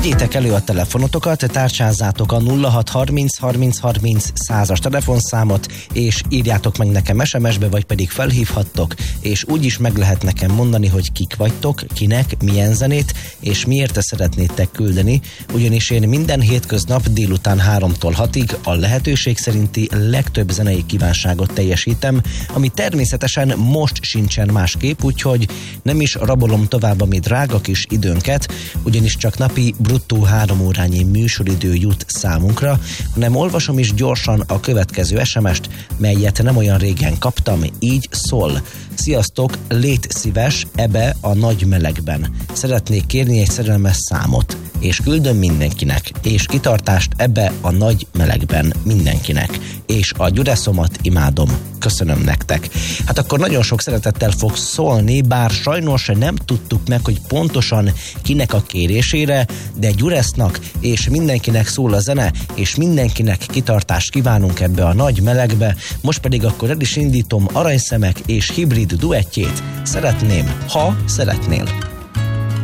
Vegyétek elő a telefonotokat, tárcsázzátok a 0630 30 30 100-as telefonszámot, és írjátok meg nekem SMS-be, vagy pedig felhívhattok, és úgyis meg lehet nekem mondani, hogy kik vagytok, kinek, milyen zenét, és miért szeretnétek küldeni, ugyanis én minden hétköznap délután 3-tól 6-ig a lehetőség szerinti legtöbb zenei kívánságot teljesítem, ami természetesen most sincsen másképp, úgyhogy nem is rabolom tovább a mi drága kis időnket, ugyanis csak napi bruttó 3 órányi műsoridő jut számunkra, hanem olvasom is gyorsan a következő SMS-t, melyet nem olyan régen kaptam, így szól. Sziasztok, légy szíves ebbe a nagy melegben. Szeretnék kérni egy szerelmes számot, és küldöm mindenkinek, és kitartást ebbe a nagy melegben mindenkinek, és a gyureszomat imádom. Köszönöm nektek. Hát akkor nagyon sok szeretettel fog szólni, bár sajnos nem tudtuk meg, hogy pontosan kinek a kérésére, de Gyuresznak és mindenkinek szól a zene, és mindenkinek kitartást kívánunk ebbe a nagy melegbe. Most pedig akkor el is indítom Aranyszemek és Hibrid duettjét. Szeretném, ha szeretnél.